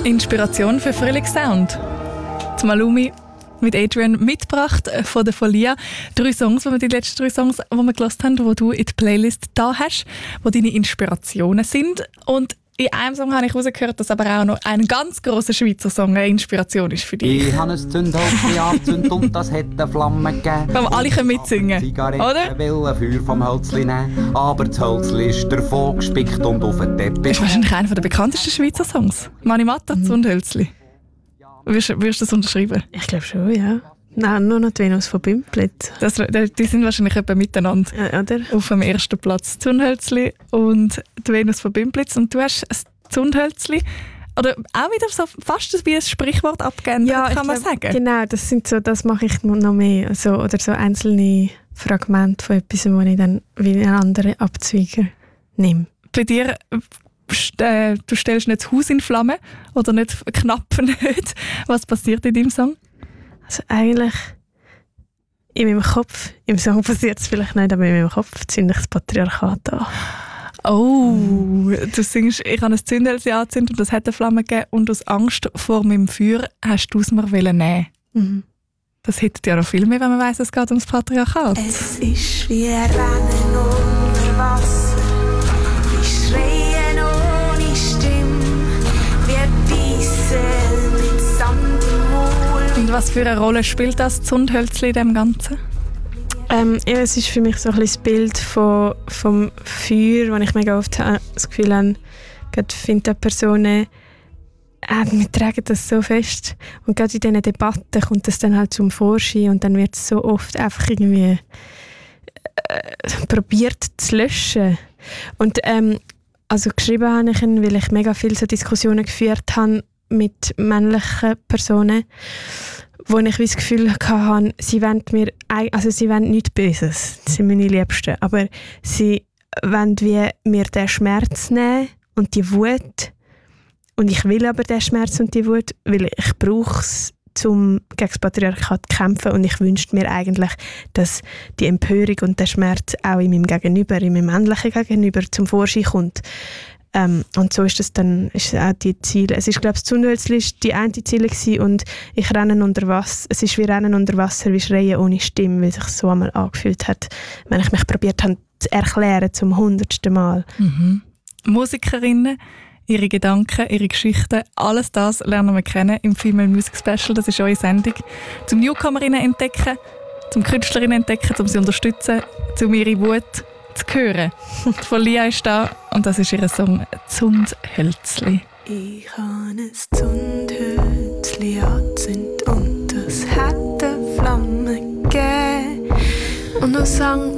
Inspiration für Frühlingssound. Die Malumi mit Adrian mitgebracht von der Folia. 3 Songs, die letzten 3 Songs, die wir gehört haben, die du in die Playlist da hast, die deine Inspirationen sind. Und in einem Song habe ich herausgehört, dass aber auch noch ein ganz grosser Schweizer Song eine Inspiration ist für dich. Ich habe ein Zündhölzchen angezündet und das hat eine Flamme gegeben. Weil alle können mitsingen, oder? Ich will ein Feuer vom Hölzli nehmen, aber das Hölzli ist davon gespickt und auf den Teppich. Das ist wahrscheinlich einer der bekanntesten Schweizer Songs. Mani Matta, Zündhölzli. Würdest du das unterschreiben? Ich glaube schon, ja. Nein, nur noch die Venus von Bümplitz. Die sind wahrscheinlich etwa miteinander. Ja, oder? Auf dem ersten Platz Zündhölzli und die Venus von Bümplitz. Und du hast ein Zündhölzli, oder auch wieder so fast wie ein Sprichwort abgeändert, ja, kann man sagen. Genau, das mache ich noch mehr. Also, oder so einzelne Fragmente von etwas, wo ich dann wie einen anderen Abzweiger nehme. Bei dir, du stellst nicht das Haus in Flammen oder nicht knapp nicht. Was passiert in deinem Song? Also eigentlich in meinem Kopf, im Song passiert es vielleicht nicht, aber in meinem Kopf zünde ich das Patriarchat an. Oh, du singst, ich habe ein Zündhölzchen angezündet und das hat eine Flamme gegeben und aus Angst vor meinem Feuer hast du es mir nehmen. Mhm. Das hittet ja noch viel mehr, wenn man weiss, es geht ums Patriarchat. Es ist wie ein Rennen unter Wasser, wie Schreien ohne Stimme, wie Beißen mit Sand im Maul. Und was für eine Rolle spielt das Zündhölzchen in dem Ganzen? Ja, es ist für mich so ein bisschen das Bild vom Feuer, wo ich mega oft das Gefühl habe, gerade finde Personen, wir tragen das so fest. Und gerade in diesen Debatten kommt das dann halt zum Vorschein und dann wird es so oft einfach irgendwie probiert zu löschen. Und also geschrieben habe ich ihn, weil ich mega viele so Diskussionen geführt habe mit männlichen Personen, wo ich das Gefühl hatte, sie wollen nichts Böses, das sind meine Liebsten, aber sie wollen wie mir den Schmerz nehmen und die Wut, und ich will aber den Schmerz und die Wut, weil ich brauche es, um gegen das Patriarchat zu kämpfen, und ich wünschte mir eigentlich, dass die Empörung und der Schmerz auch in meinem Gegenüber, in meinem männlichen Gegenüber zum Vorschein kommt. Und so ist es dann, ist auch die Ziele. Es ist, glaube ich, das Zündhölzli war die eine Ziele gewesen, und ich renne unter Wasser. Es ist wie Rennen unter Wasser, wie Schreien ohne Stimme, weil es sich so einmal angefühlt hat, wenn ich mich probiert habe zu erklären zum 100. Mal. Mhm. Musikerinnen, ihre Gedanken, ihre Geschichten, alles das lernen wir kennen im Female Music Special. Das ist eure Sendung. Zum Newcomerinnen entdecken, zum Künstlerinnen entdecken, um sie zu unterstützen, um ihre Wut zu hören. Die Folia ist da und das ist ihr Song «Zündhölzli». Ich habe ein Zündhölzli angezündet und das hat eine Flamme gegeben. Und noch sang